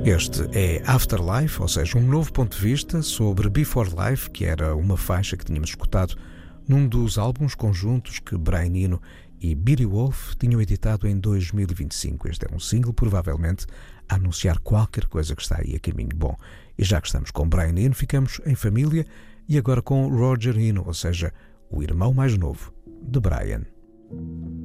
Este é Afterlife, ou seja, um novo ponto de vista sobre Before Life, que era uma faixa que tínhamos escutado num dos álbuns conjuntos que Brian Eno e Beatty Wolf tinham editado em 2025. Este é um single, provavelmente, a anunciar qualquer coisa que está aí a caminho. Bom, e já que estamos com Brian Eno, ficamos em família e agora com Roger Eno, ou seja, o irmão mais novo de Brian.